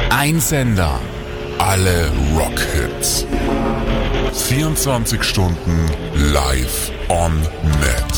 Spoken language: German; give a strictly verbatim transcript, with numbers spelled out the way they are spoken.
Ein Sender. Alle Rock-Hits. vierundzwanzig Stunden live on net.